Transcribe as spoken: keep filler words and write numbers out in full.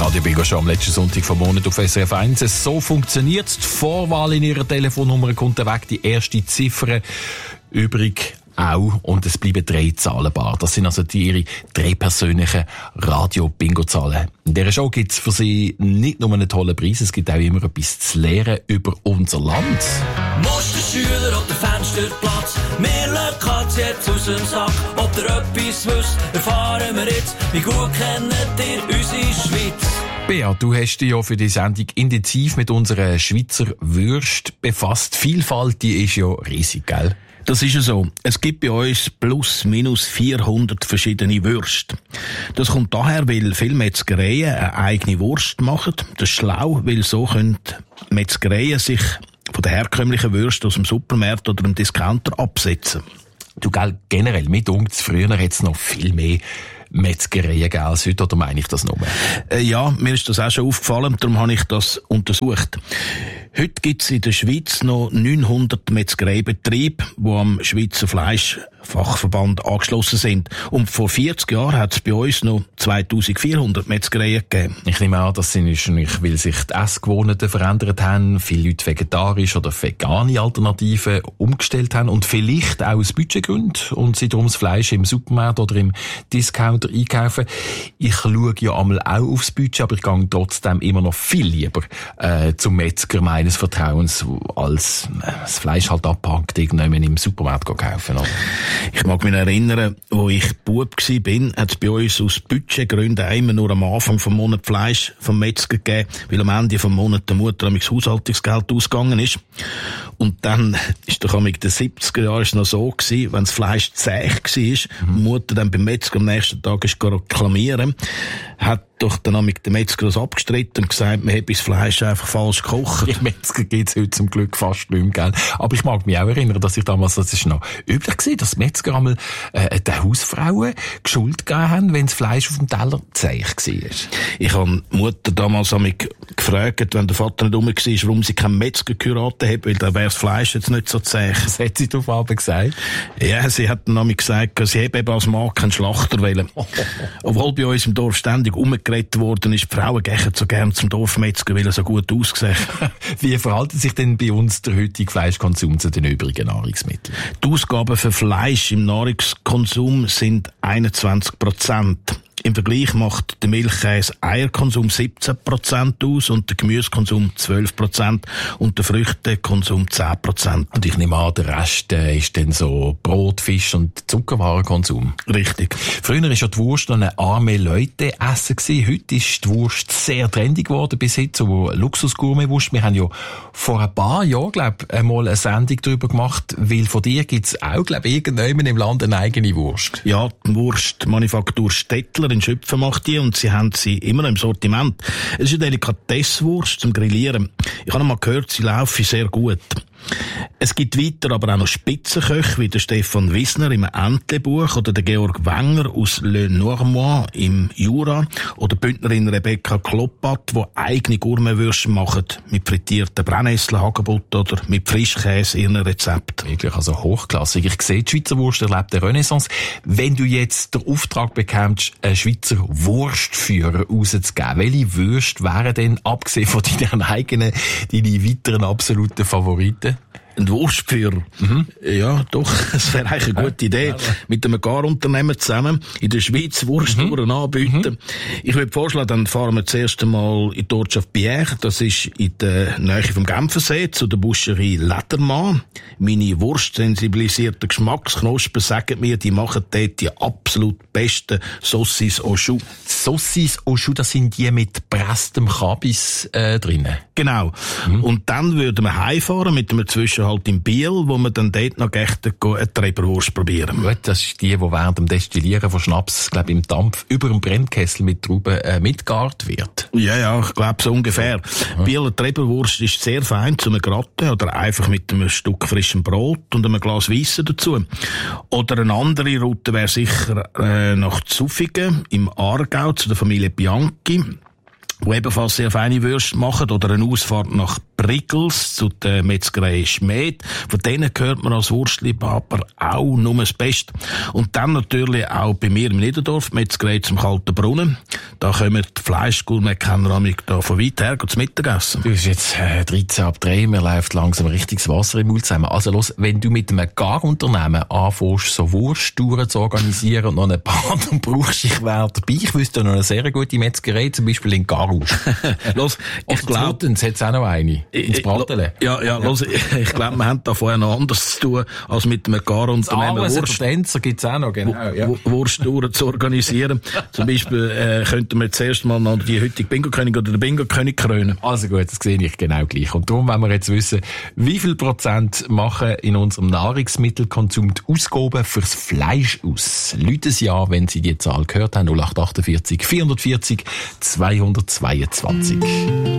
Radio Bingo schon am letzten Sonntag vom Monat auf S R F eins. So funktioniert es. Die Vorwahl in Ihrer Telefonnummer kommt weg, die erste Ziffer übrig auch, und es bleiben drei Zahlen bar. Das sind also die, Ihre drei persönlichen Radio-Bingo-Zahlen. In dieser Show gibt es für Sie nicht nur einen tollen Preis, es gibt auch immer etwas zu lernen über unser Land. Musterschüler auf dem Fensterplatz, wir lassen jetzt aus dem Sack. Ob ihr etwas wisst, erfahren wir jetzt. Wie gut kennt ihr unsere Schweiz? Bea, du hast dich ja für die Sendung intensiv mit unserer Schweizer Würst befasst. Die Vielfalt, die ist ja riesig, gell? Das ist ja so. Es gibt bei uns plus minus vierhundert verschiedene Würste. Das kommt daher, weil viele Metzgereien eine eigene Wurst machen. Das ist schlau, weil so können Metzgereien sich von den herkömmlichen Würsten aus dem Supermarkt oder dem Discounter absetzen. Du, gell, generell, mit uns früher hat es noch viel mehr Metzgereien gegeben als heute, oder meine ich das nur? Äh, ja, mir ist das auch schon aufgefallen, darum habe ich das untersucht. Heute gibt es in der Schweiz noch neunhundert Metzgereibetriebe, die am Schweizer Fleischfachverband angeschlossen sind. Und vor vierzig Jahren hat es bei uns noch zweitausendvierhundert Metzgereien gegeben. Ich nehme an, das sind wahrscheinlich, weil sich die Essgewohnheiten verändert haben, viele Leute vegetarisch oder vegane Alternativen umgestellt haben und vielleicht auch aus Budgetgründen und sie darum das Fleisch im Supermarkt oder im Discounter einkaufen. Ich schaue ja einmal auch aufs Budget, aber ich gehe trotzdem immer noch viel lieber äh, zum Metzger meines Vertrauens, als das Fleisch halt abpackt, irgendwann im Supermarkt kaufen. Oder? Ich mag mich erinnern, wo ich Bub war, hat es bei uns aus Budgetgründen immer nur am Anfang vom Monat Fleisch vom Metzger gegeben, weil am Ende vom Monat der Mutter das Haushaltungsgeld ausgegangen ist. Und dann ist doch in den siebziger Jahren noch so gewesen, wenn das Fleisch zäh war, mhm. die Mutter dann beim Metzger am nächsten Tag ist reklamieren, hat doch dann mit dem Metzger das abgestritten und gesagt, man habe das Fleisch einfach falsch gekocht. Die Metzger gibt's heute zum Glück fast nicht mehr, gell? Aber ich mag mich auch erinnern, dass ich damals, das ist noch üblich gewesen, dass Metzger einmal äh, den Hausfrauen Schuld gegeben haben, wenn das Fleisch auf dem Teller zäh war. Ich habe die Mutter damals an mich gefragt, wenn der Vater nicht rum war, warum sie keinen Metzger geheiratet hat, weil dann wäre das Fleisch jetzt nicht so zäh. Was hat sie darauf aber gesagt? Ja, sie hat dann an mich gesagt, sie habe eben als Mann keinen Schlachter wollen. Obwohl bei uns im Dorf ständig umgeredet worden ist, die Frauen gehen so gern zum Dorfmetzger, weil er so gut aussieht. Wie verhält sich denn bei uns der heutige Fleischkonsum zu den übrigen Nahrungsmitteln? Die Ausgaben für Fleisch im Nahrungskonsum sind einundzwanzig Prozent. Im Vergleich macht der Milchkäse Eierkonsum siebzehn Prozent aus und der Gemüsekonsum zwölf Prozent und der Früchtekonsum zehn Prozent. Und ich nehme an, der Rest äh, ist dann so Brot, Fisch und Zuckerwarenkonsum. Richtig. Früher war ja die Wurst noch eine arme Leute-Essen gewesen. Heute ist die Wurst sehr trendig geworden, bis hin zur Luxus-Gourmet-Wurst. Wir haben ja vor ein paar Jahren, glaube ich, einmal eine Sendung darüber gemacht, weil von dir gibt es auch, glaube ich, irgendjemand im Land eine eigene Wurst. Ja, die Wurstmanufaktur Stettler in Schöpfen macht die und sie haben sie immer noch im Sortiment. Es ist eine Delikatesswurst zum Grillieren. Ich habe mal gehört, sie laufen sehr gut. Es gibt weiter aber auch noch Spitzenköche wie der Stefan Wissner im Entlebuch oder der Georg Wenger aus Le Normand im Jura oder die Bündnerin Rebecca Kloppat, die eigene Gourmetwürste machen mit frittierten Brennnesseln, Hagebutt oder mit Frischkäse in ihren Rezept. Wirklich, also hochklassig. Ich sehe, die Schweizer Wurst erlebt eine Renaissance. Wenn du jetzt den Auftrag bekommst, einen Schweizer Wurstführer rauszugeben, welche Würste wären denn, abgesehen von deinen eigenen, deine weiteren absoluten Favoriten? Ein Wurstführer. Mhm. Ja, doch, das wäre eigentlich eine gute Idee. Ja, mit einem Garunternehmer zusammen in der Schweiz Wursttouren mhm. anbieten. Mhm. Ich würde vorschlagen, dann fahren wir zuerst einmal in die Ortschaft Bière. Das ist in der Nähe vom Genfersee zu der Boucherie Ledermann. Meine wurstsensibilisierten Geschmacksknospen sagen mir, die machen dort die absolut besten Saucisses au Choux. Saucisses au Choux, das sind die mit presstem Kabis äh, drinnen. Genau. Mhm. Und dann würden wir heimfahren mit einem Zwischenhalt in Biel, wo wir dann dort noch gerne eine Treberwurst probieren. Gut, das ist die, die während dem Destillieren von Schnaps, glaube ich, im Dampf über dem Brennkessel mit Trauben äh, mitgart wird. Ja, ja, ich glaube so ungefähr. Mhm. Bieler Treberwurst ist sehr fein zum Gratten oder einfach mit einem Stück frischem Brot und einem Glas Weisse dazu. Oder eine andere Route wäre sicher äh, nach Zufingen im Aargau zu der Familie Bianchi, die ebenfalls sehr feine Würste machen, oder eine Ausfahrt nach Briggels zu der Metzgerei Schmed. Von denen hört man als Wurstliebhaber auch nur das Beste. Und dann natürlich auch bei mir im Niederdorf, Metzgerei zum Kalten Brunnen. da kommen die Fleischgourmet-Kenner da von weit her zu Mittagessen. Du bist jetzt äh, dreizehn ab drei, mir läuft langsam richtiges Wasser im Mund zusammen. Also los, wenn du mit einem Garunternehmen anfängst, so Wursttouren zu organisieren und noch einen Partner brauchst, ich wäre dabei. Ich wüsste noch eine sehr gute Metzgerei, zum Beispiel in Garus. Los, ich glaube, es hat auch noch eine. Ins Bratele. Ja, ja, los, ich, ich glaube, wir haben da vorher noch anders zu tun, als mit einem Garunternehmen Wurst. Gibt's auch noch, genau, ja. Wursttouren zu organisieren. Zum Beispiel äh, könnten wir zuerst mal noch die heutige Bingo-König oder den Bingo-König krönen. Also gut, das sehe ich genau gleich. Und darum wollen wir jetzt wissen, wie viel Prozent machen in unserem Nahrungsmittelkonsum die Ausgaben fürs Fleisch aus? Leute es ja, wenn Sie die Zahl gehört haben, null acht acht vier vierundvierzig zweihundertzweiundzwanzig.